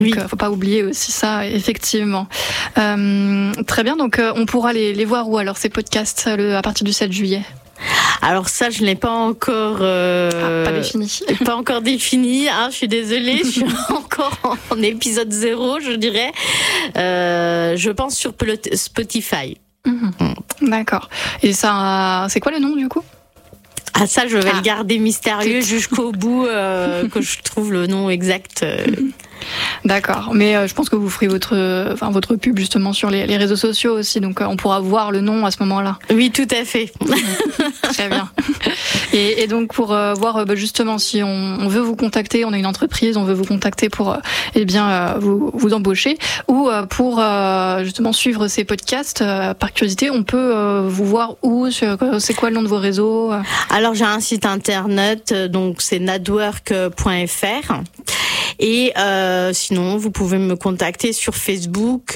Oui. Donc, faut pas oublier aussi ça, effectivement. Très bien, donc on pourra les voir où alors ces podcasts à partir du 7 juillet? Alors ça, je l'ai pas encore pas défini. Pas encore défini. Je suis désolée, je suis encore en épisode 0, je dirais. Je pense sur Spotify. D'accord. Et ça, c'est quoi le nom du coup? Ça, je vais le garder mystérieux jusqu'au bout, que je trouve le nom exact. D'accord, mais je pense que vous ferez votre pub justement sur les réseaux sociaux aussi, donc on pourra voir le nom à ce moment-là. Oui, tout à fait. Très bien. Et donc pour voir justement si on veut vous contacter, on a une entreprise, on veut vous contacter pour vous embaucher, ou pour justement suivre ces podcasts, par curiosité, on peut vous voir où, c'est quoi le nom de vos réseaux? Alors j'ai un site internet, donc c'est nadwork.fr. Et sinon, vous pouvez me contacter sur Facebook,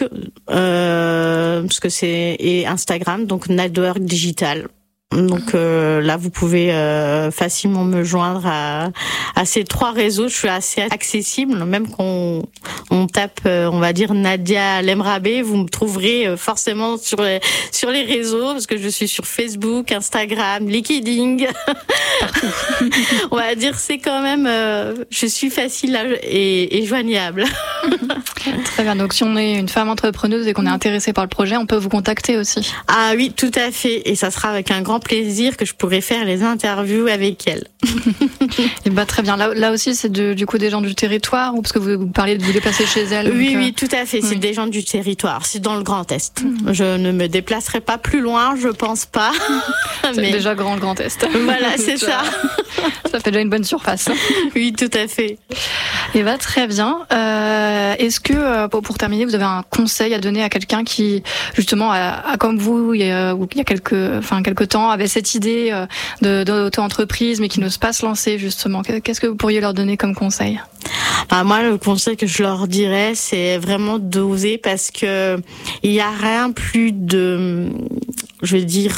parce que et Instagram, donc Nadwork Digital. Donc là, vous pouvez facilement me joindre à ces 3 réseaux. Je suis assez accessible, même qu'on tape, on va dire Nadia Lemrabé, vous me trouverez forcément sur les réseaux, parce que je suis sur Facebook, Instagram, LinkedIn. On va dire c'est quand même, je suis facile et joignable. Très bien. Donc si on est une femme entrepreneuse et qu'on est intéressé par le projet, on peut vous contacter aussi. Ah oui, tout à fait. Et ça sera avec un grand plaisir que je pourrai faire les interviews avec elle. Et très bien. Là aussi, c'est du coup des gens du territoire, ou parce que vous parliez de vous déplacer chez elle? Oui, tout à fait. C'est des gens du territoire. C'est dans le Grand Est. Je ne me déplacerai pas plus loin, je pense pas. C'est déjà le Grand Est. Voilà, c'est ça. Ça fait déjà une bonne surface. Oui, tout à fait. Et très bien. Est-ce que, pour terminer, vous avez un conseil à donner à quelqu'un qui, justement, a comme vous, il y a quelques temps, avait cette idée d'auto-entreprise, mais qui n'ose pas se lancer, justement? Qu'est-ce que vous pourriez leur donner comme conseil? Moi, le conseil que je leur dirais, c'est vraiment d'oser, parce que il y a rien plus de, je veux dire,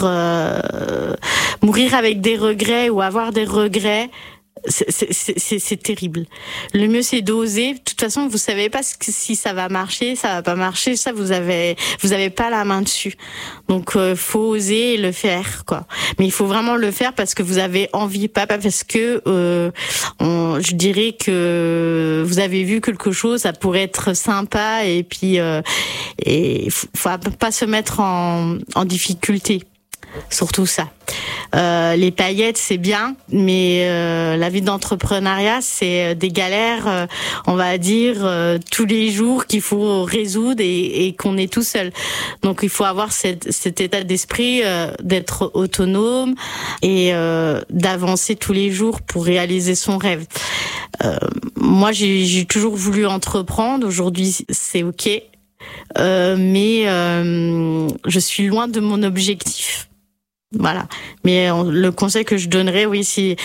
mourir avec des regrets ou avoir des regrets. C'est terrible. Le mieux, c'est d'oser. De toute façon, vous savez pas si ça va marcher, ça va pas marcher. Ça, vous avez pas la main dessus. Donc, faut oser et le faire, quoi. Mais il faut vraiment le faire parce que vous avez envie, pas parce que je dirais que vous avez vu quelque chose, ça pourrait être sympa, et puis faut pas se mettre en difficulté. Surtout ça. Les paillettes, c'est bien, mais la vie d'entrepreneuriat, c'est des galères, on va dire, tous les jours qu'il faut résoudre, et qu'on est tout seul. Donc il faut avoir cet état d'esprit d'être autonome et d'avancer tous les jours pour réaliser son rêve. Moi, j'ai toujours voulu entreprendre. Aujourd'hui, c'est ok, mais je suis loin de mon objectif. Voilà. Mais le conseil que je donnerais, oui,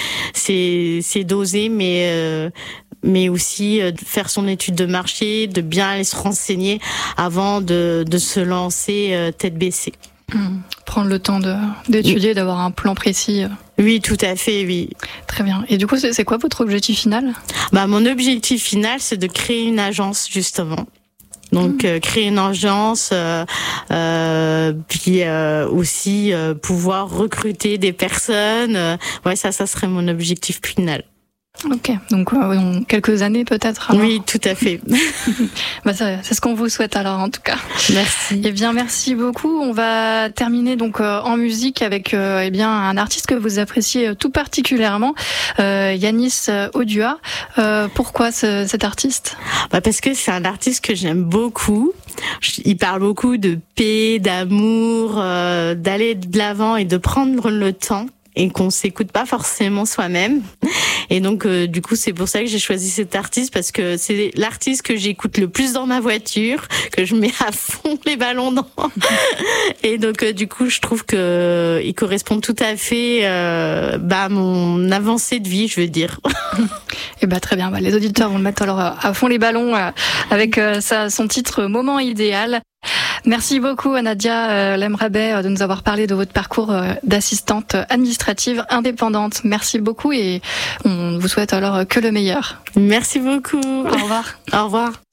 c'est d'oser, mais aussi de faire son étude de marché, de bien aller se renseigner avant de se lancer tête baissée. Prendre le temps d'étudier, d'avoir un plan précis. Oui, tout à fait, oui. Très bien. Et du coup, c'est quoi votre objectif final? Mon objectif final, c'est de créer une agence, justement. Donc créer une agence, puis aussi pouvoir recruter des personnes. Ça serait mon objectif final. Ok, donc dans quelques années peut-être alors. Oui, tout à fait. C'est ce qu'on vous souhaite alors, en tout cas. Merci. Eh bien, merci beaucoup. On va terminer donc en musique avec un artiste que vous appréciez tout particulièrement, Yanis Odua. Pourquoi cet artiste? Parce que c'est un artiste que j'aime beaucoup. Il parle beaucoup de paix, d'amour, d'aller de l'avant et de prendre le temps, et qu'on s'écoute pas forcément soi-même. Et donc du coup, c'est pour ça que j'ai choisi cet artiste, parce que c'est l'artiste que j'écoute le plus dans ma voiture, que je mets à fond les ballons dans. Et donc du coup, je trouve que il correspond tout à fait à mon avancée de vie, je veux dire. Et très bien. Les auditeurs vont le mettre alors à fond les ballons avec son titre Moment idéal. Merci beaucoup à Nadia Lemrabé de nous avoir parlé de votre parcours d'assistante administrative indépendante. Merci beaucoup, et on vous souhaite alors que le meilleur. Merci beaucoup. Au revoir. Au revoir.